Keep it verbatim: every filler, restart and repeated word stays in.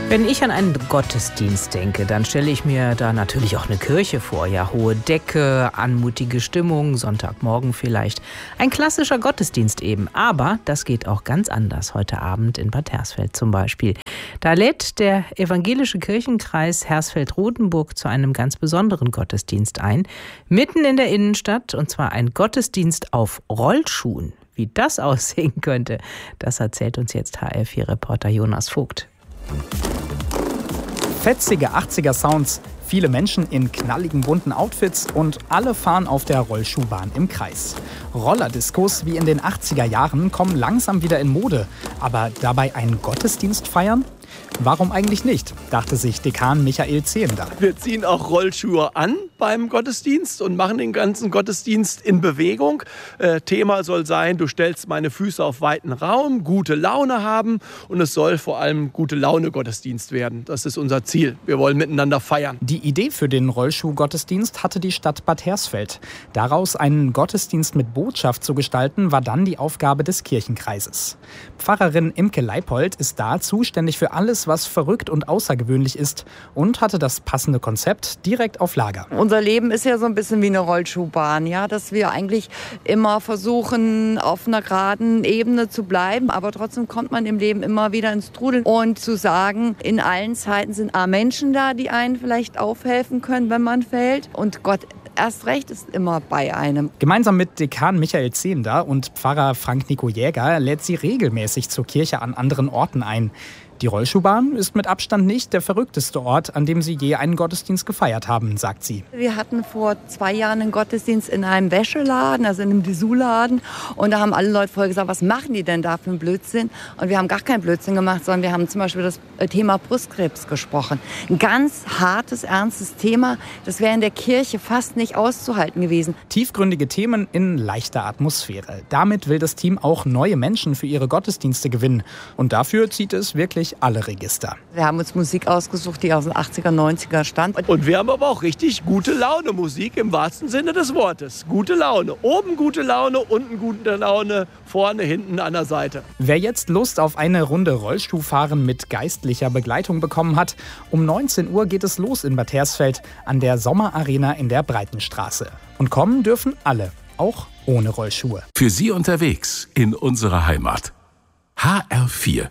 Wenn ich an einen Gottesdienst denke, dann stelle ich mir da natürlich auch eine Kirche vor. Ja, hohe Decke, anmutige Stimmung, Sonntagmorgen vielleicht. Ein klassischer Gottesdienst eben. Aber das geht auch ganz anders heute Abend in Bad Hersfeld zum Beispiel. Da lädt der evangelische Kirchenkreis Hersfeld-Rotenburg zu einem ganz besonderen Gottesdienst ein. Mitten in der Innenstadt, und zwar ein Gottesdienst auf Rollschuhen. Wie das aussehen könnte, das erzählt uns jetzt H R vier Reporter Jonas Vogt. Fetzige achtziger-Sounds, viele Menschen in knalligen bunten Outfits und alle fahren auf der Rollschuhbahn im Kreis. Rollerdiscos wie in den achtziger Jahren kommen langsam wieder in Mode. Aber dabei einen Gottesdienst feiern? Warum eigentlich nicht, dachte sich Dekan Michael Zehender. Wir ziehen auch Rollschuhe an beim Gottesdienst und machen den ganzen Gottesdienst in Bewegung. Äh, Thema soll sein, du stellst meine Füße auf weiten Raum, gute Laune haben und es soll vor allem gute Laune Gottesdienst werden. Das ist unser Ziel. Wir wollen miteinander feiern. Die Idee für den Rollschuh-Gottesdienst hatte die Stadt Bad Hersfeld. Daraus einen Gottesdienst mit Botschaft zu gestalten, war dann die Aufgabe des Kirchenkreises. Pfarrerin Imke Leipold ist da zuständig für alles, was verrückt und außergewöhnlich ist und hatte das passende Konzept direkt auf Lager. Unser Leben ist ja so ein bisschen wie eine Rollschuhbahn, ja, dass wir eigentlich immer versuchen, auf einer geraden Ebene zu bleiben, aber trotzdem kommt man im Leben immer wieder ins Trudeln. Und zu sagen, in allen Zeiten sind A, Menschen da, die einen vielleicht aufhelfen können, wenn man fällt, und Gott erst recht ist immer bei einem. Gemeinsam mit Dekan Michael Zehender und Pfarrer Frank-Nico Jäger lädt sie regelmäßig zur Kirche an anderen Orten ein. Die Rollschuhbahn ist mit Abstand nicht der verrückteste Ort, an dem sie je einen Gottesdienst gefeiert haben, sagt sie. Wir hatten vor zwei Jahren einen Gottesdienst in einem Wäscheladen, also in einem Dessous-Laden. Und da haben alle Leute vorher gesagt, was machen die denn da für einen Blödsinn? Und wir haben gar keinen Blödsinn gemacht, sondern wir haben zum Beispiel das Thema Brustkrebs gesprochen. Ein ganz hartes, ernstes Thema. Das wäre in der Kirche fast nicht auszuhalten gewesen. Tiefgründige Themen in leichter Atmosphäre. Damit will das Team auch neue Menschen für ihre Gottesdienste gewinnen. Und dafür zieht es wirklich alle Register. Wir haben uns Musik ausgesucht, die aus den achtziger, neunziger stammt. Und wir haben aber auch richtig gute Laune Musik im wahrsten Sinne des Wortes. Gute Laune. Oben gute Laune, unten gute Laune, vorne, hinten, an der Seite. Wer jetzt Lust auf eine Runde Rollstuhlfahren mit geistlicher Begleitung bekommen hat, um neunzehn Uhr geht es los in Bad Hersfeld an der Sommerarena in der Breitenstraße. Und kommen dürfen alle, auch ohne Rollschuhe. Für Sie unterwegs in unserer Heimat. H R vier